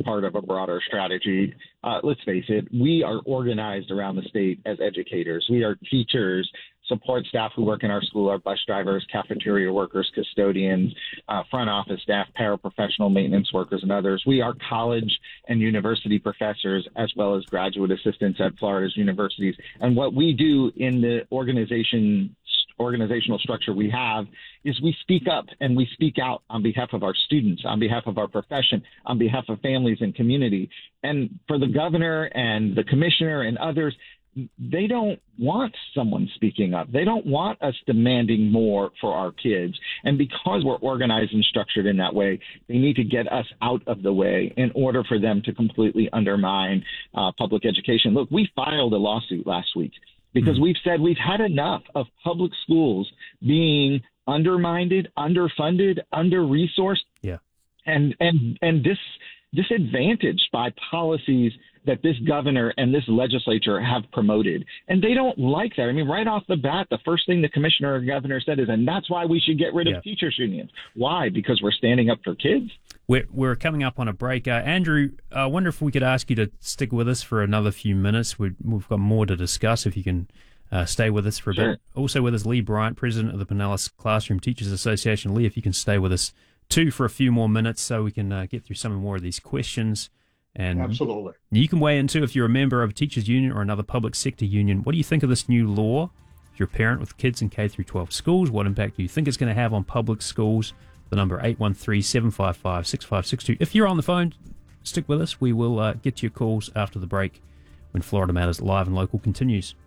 part of a broader strategy. Let's face it, we are organized around the state as educators. We are teachers, support staff who work in our school, our bus drivers, cafeteria workers, custodians, front office staff, paraprofessional maintenance workers, and others. We are college and university professors as well as graduate assistants at Florida's universities. And what we do in the organizational structure we have is we speak up and we speak out on behalf of our students, on behalf of our profession, on behalf of families and community. And for the governor and the commissioner and others, they don't want someone speaking up. They don't want us demanding more for our kids. And because we're organized and structured in that way, they need to get us out of the way in order for them to completely undermine public education. Look, we filed a lawsuit last week because we've said we've had enough of public schools being undermined, underfunded, under-resourced, and disadvantaged by policies that this governor and this legislature have promoted. And they don't like that. I mean, right off the bat, the first thing the commissioner or governor said is, and that's why we should get rid of teachers' unions. Why? Because we're standing up for kids? We're coming up on a break. Andrew, I wonder if we could ask you to stick with us for another few minutes. We've got more to discuss if you can stay with us for a bit. Also with us, Lee Bryant, president of the Pinellas Classroom Teachers Association. Lee, if you can stay with us too for a few more minutes so we can get through some more of these questions. And absolutely. You can weigh in too if you're a member of a teachers union or another public sector union. What do you think of this new law? If you're a parent with kids in K through 12 schools, what impact do you think it's going to have on public schools? The number 813-755-6562. If you're on the phone, stick with us. We will get to your calls after the break when Florida Matters Live and Local continues.